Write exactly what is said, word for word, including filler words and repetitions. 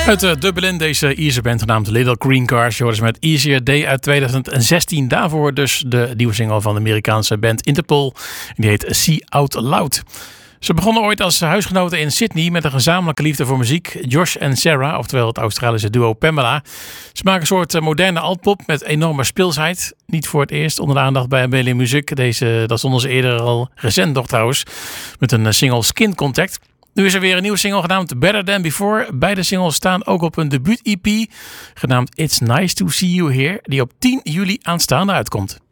Uit uh, Dublin, deze Ierse band genaamd Little Green Cars. Je hoorde ze met Easier Day uit twintig zestien. Daarvoor dus de nieuwe single van de Amerikaanse band Interpol. Die heet See Out Loud. Ze begonnen ooit als huisgenoten in Sydney met een gezamenlijke liefde voor muziek. Josh en Sarah, oftewel het Australische duo Pamela. Ze maken een soort moderne altpop met enorme speelsheid. Niet voor het eerst onder de aandacht bij Amelia Music. Deze, dat stonden ze eerder al recent nog trouwens. Met een single Skin Contact. Nu is er weer een nieuwe single genaamd Better Than Before. Beide singles staan ook op een debuut-E P genaamd It's Nice To See You Here, die op tien juli aanstaande uitkomt.